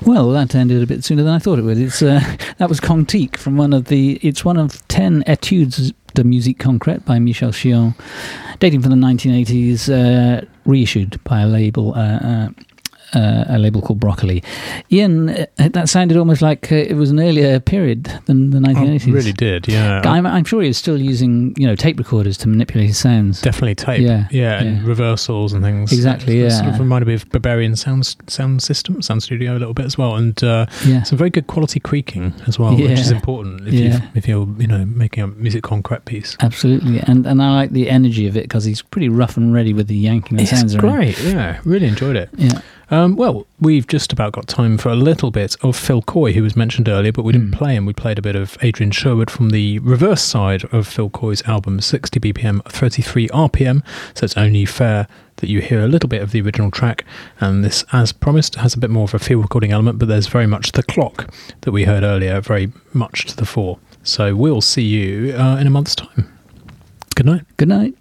Well, that ended a bit sooner than I thought it would. It's that was Cantique from one of 10 Etudes de musique concrète by Michel Chion, dating from the 1980s, reissued by a label called Broccoli. Ian, that sounded almost like it was an earlier period than the 1980s. It really did, yeah. I'm sure he was still using, tape recorders to manipulate his sounds. Definitely tape, and reversals and things. Exactly, It sort of reminded me of Barbarian sound studio a little bit as well, and some very good quality creaking as well, which is important if you're making a music concrete piece. Absolutely, and I like the energy of it because he's pretty rough and ready with the yanking the sounds around. It's great, yeah, really enjoyed it. Yeah. Well, we've just about got time for a little bit of Phil Coy, who was mentioned earlier, but we didn't play him. We played a bit of Adrian Sherwood from the reverse side of Phil Coy's album, 60 BPM, 33 RPM, so it's only fair that you hear a little bit of the original track, and this, as promised, has a bit more of a field recording element, but there's very much the clock that we heard earlier, very much to the fore. So we'll see you in a month's time. Good night. Good night.